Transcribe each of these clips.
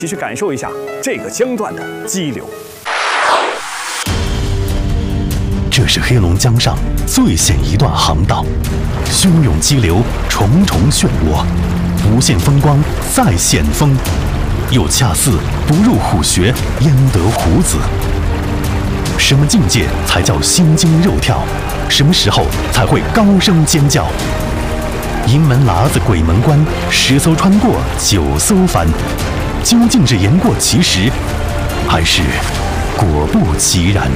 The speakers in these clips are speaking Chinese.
继续感受一下这个江段的激流。 这是黑龙江上最险一段航道，汹涌激流，重重漩涡，无限风光再现风，又恰似不入虎穴焉得虎子。什么境界才叫心惊肉跳？什么时候才会高声尖叫？银门喇子鬼门关，10艘穿过9艘翻，究竟是言过其实，还是果不其然？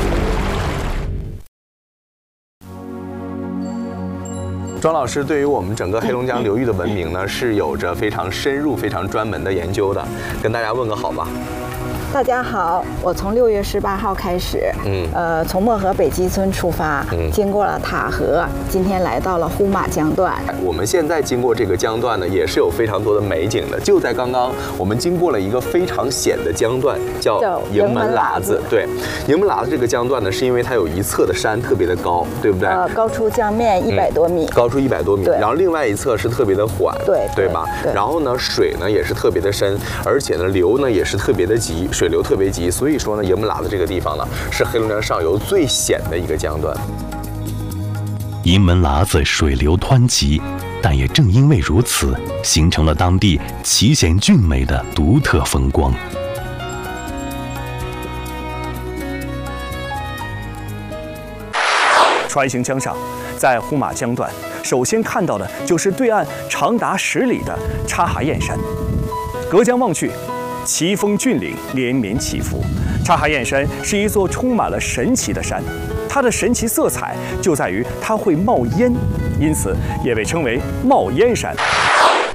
庄老师对于我们整个黑龙江流域的文明呢，是有着非常深入、非常专门的研究的，跟大家问个好吧。 大家好，我从6月18号开始，从漠河北基村出发，经过了塔河，今天来到了呼玛江段。 我们现在经过这个江段呢，也是有非常多的美景的。就在刚刚，我们经过了一个非常险的江段，叫营门喇子。对，营门喇子这个江段呢，是因为它有一侧的山特别的高，对不对？ 高出江面100多米。 高出100多米。然后另外一侧是特别的缓，对吧？然后呢，水呢也是特别的深，而且呢流呢也是特别的急。水流特别急，所以说呢，营门喇子这个地方呢，是黑龙江上游最险的一个江段。 营门喇子水流湍急，但也正因为如此，形成了当地奇险峻美的独特风光。 穿行江上，在呼玛江段，首先看到的就是对岸长达10里的察哈彦山。隔江望去，奇峰峻岭连绵起伏。察哈彦山是一座充满了神奇的山，它的神奇色彩就在于它会冒烟，因此也被称为冒烟山。